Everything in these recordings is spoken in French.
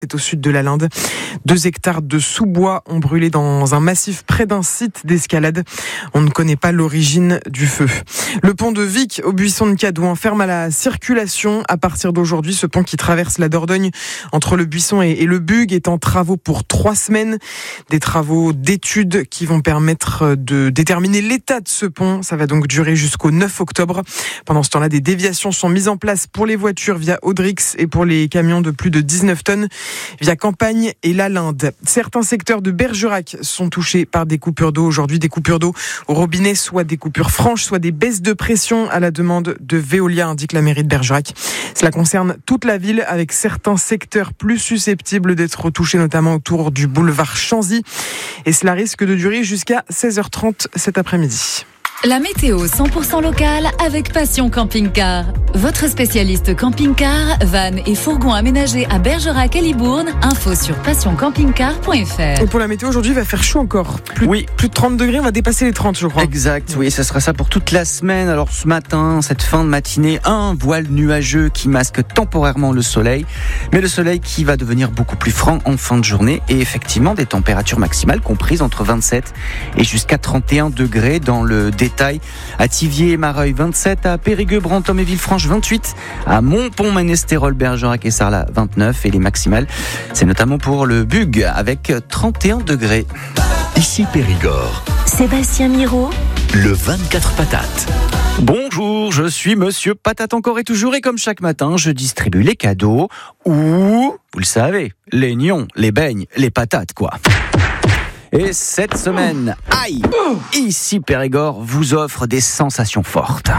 C'est au sud de la Linde. 2 hectares de sous-bois ont brûlé dans un massif près d'un site d'escalade. On ne connaît pas l'origine du feu. Le pont de Vic au buisson de Cadouin ferme à la circulation à partir d'aujourd'hui. Ce pont qui traverse la Dordogne entre le buisson et le Bug est en travaux pour 3 semaines. Des travaux d'études qui vont permettre de déterminer l'état de ce pont. Ça va donc durer jusqu'au 9 octobre. Pendant ce temps-là, des déviations sont mises en place pour les voitures via Audrix et pour les camions de plus de 19 tonnes. Via Campagne et la Linde. Certains secteurs de Bergerac sont touchés par des coupures d'eau aujourd'hui, des coupures d'eau au robinet, soit des coupures franches, soit des baisses de pression à la demande de Veolia, indique la mairie de Bergerac. Cela concerne toute la ville avec certains secteurs plus susceptibles d'être touchés, notamment autour du boulevard Chanzy. Et cela risque de durer jusqu'à 16h30 cet après-midi. La météo 100% locale avec Passion Camping-Car. Votre spécialiste camping-car, van et fourgon aménagés à Bergerac et Libourne. Info sur passioncampingcar.fr. Et pour la météo, aujourd'hui, il va faire chaud encore. Plus de 30 degrés, on va dépasser les 30, je crois. Exact, oui, ce sera ça pour toute la semaine. Alors ce matin, cette fin de matinée, un voile nuageux qui masque temporairement le soleil. Mais le soleil qui va devenir beaucoup plus franc en fin de journée. Et effectivement, des températures maximales comprises entre 27 et jusqu'à 31 degrés dans le détail. À Thiviers et Mareuil 27, à Périgueux, Brantôme et Villefranche 28, à Montpont, Ménestérol, Bergerac et Sarlat 29 et les maximales, c'est notamment pour le Bug avec 31 degrés. Ici Périgord. Sébastien Miro. Le 24 patates. Bonjour, je suis Monsieur Patate encore et toujours et comme chaque matin, je distribue les cadeaux ou, vous le savez, les nions, les beignes, les patates quoi. Et cette semaine, Ici Périgord vous offre des sensations fortes.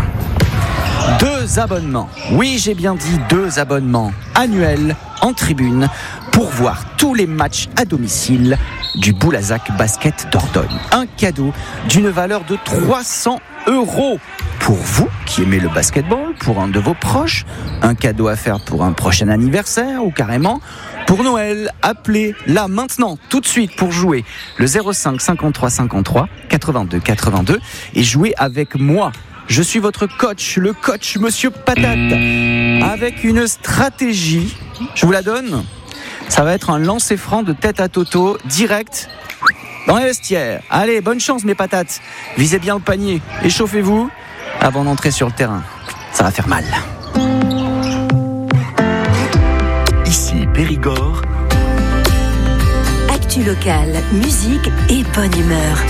2 abonnements, oui j'ai bien dit 2 abonnements annuels en tribune pour voir tous les matchs à domicile du Boulazac Basket Dordogne. Un cadeau d'une valeur de 300 € pour vous qui aimez le basketball, pour un de vos proches, un cadeau à faire pour un prochain anniversaire ou carrément pour Noël. Appelez là maintenant tout de suite pour jouer le 05 53 53 82 82 et jouer avec moi. Je suis votre coach, le coach Monsieur Patate, avec une stratégie. Je vous la donne. Ça va être un lancer franc de tête à Toto, direct dans les vestiaires. Allez, bonne chance mes patates. Visez bien le panier, échauffez-vous avant d'entrer sur le terrain. Ça va faire mal. Ici Périgord. Actu locale, musique et bonne humeur.